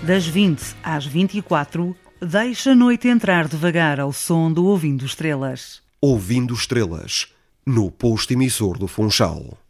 Das 20 às 24, deixa a noite entrar devagar ao som do Ouvindo Estrelas. Ouvindo Estrelas, no posto emissor do Funchal.